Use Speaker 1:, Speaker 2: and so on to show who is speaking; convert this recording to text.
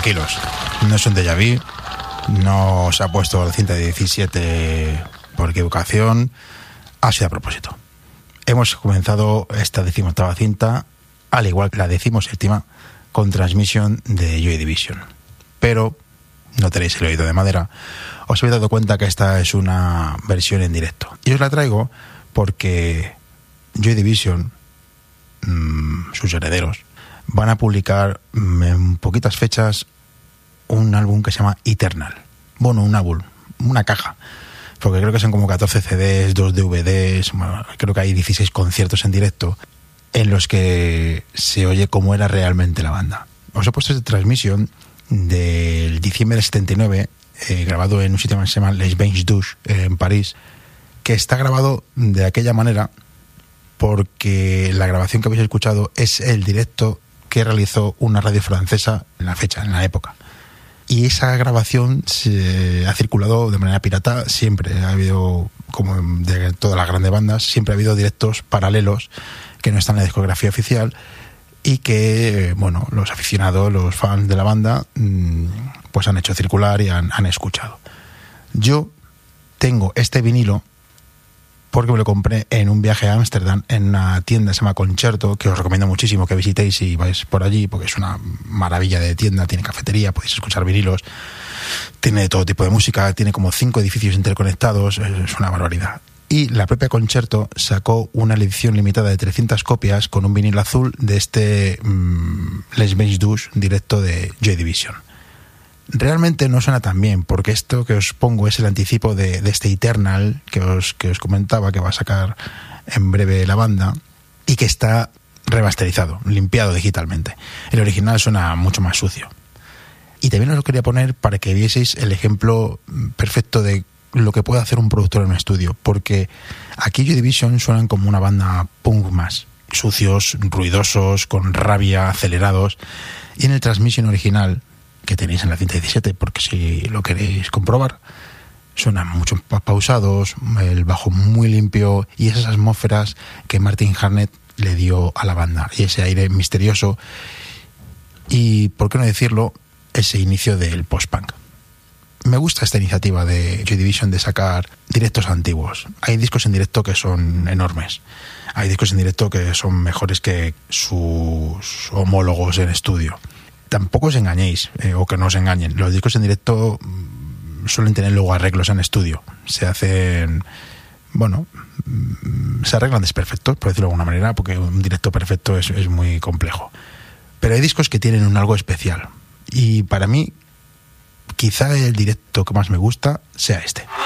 Speaker 1: tranquilos, no es un déjà vu, no se ha puesto la cinta de 17 por equivocación, ha sido a propósito. Hemos comenzado esta 18ª cinta, al igual que la 17ª, con Transmission de Joy Division. Pero no tenéis el oído de madera. Os habéis dado cuenta que esta es una versión en directo. Y os la traigo porque Joy Division, sus herederos, van a publicar en poquitas fechas un álbum que se llama Eternal. Bueno, un álbum, una caja, porque creo que son como 14 CDs, 2 DVDs, bueno, creo que hay 16 conciertos en directo en los que se oye cómo era realmente la banda. Os he puesto esta transmisión del diciembre del 79, grabado en un sitio que se llama Les Bains Douches, en París, que está grabado de aquella manera porque la grabación que habéis escuchado es el directo que realizó una radio francesa en la fecha, en la época. Y esa grabación se ha circulado de manera pirata. Siempre ha habido, como de todas las grandes bandas, siempre ha habido directos paralelos que no están en la discografía oficial y que, bueno, los aficionados, los fans de la banda, pues han hecho circular y han escuchado. Yo tengo este vinilo porque me lo compré en un viaje a Ámsterdam en una tienda que se llama Concerto, que os recomiendo muchísimo que visitéis si vais por allí, porque es una maravilla de tienda, tiene cafetería, podéis escuchar vinilos, tiene todo tipo de música, tiene como 5 edificios interconectados, es una barbaridad. Y la propia Concerto sacó una edición limitada de 300 copias con un vinilo azul de este Les Bains Douches directo de Joy Division. Realmente no suena tan bien, porque esto que os pongo es el anticipo de este Eternal que os comentaba que va a sacar en breve la banda y que está remasterizado, limpiado digitalmente. El original suena mucho más sucio. Y también os lo quería poner para que vieseis el ejemplo perfecto de lo que puede hacer un productor en un estudio, porque aquí Joy Division suenan como una banda punk más, sucios, ruidosos, con rabia, acelerados, y en el Transmission original que tenéis en la cinta 17, porque si lo queréis comprobar, suenan mucho más pausados, el bajo muy limpio y esas atmósferas que Martin Harnett le dio a la banda y ese aire misterioso y, por qué no decirlo, ese inicio del post-punk. Me gusta esta iniciativa de Joy Division de sacar directos antiguos. Hay discos en directo que son enormes, hay discos en directo que son mejores que sus homólogos en estudio. Tampoco os engañéis, o que no os engañen. Los discos en directo suelen tener luego arreglos en estudio. Se hacen, bueno, se arreglan desperfectos, por decirlo de alguna manera, porque un directo perfecto es muy complejo. Pero hay discos que tienen un algo especial. Y para mí, quizá el directo que más me gusta sea este.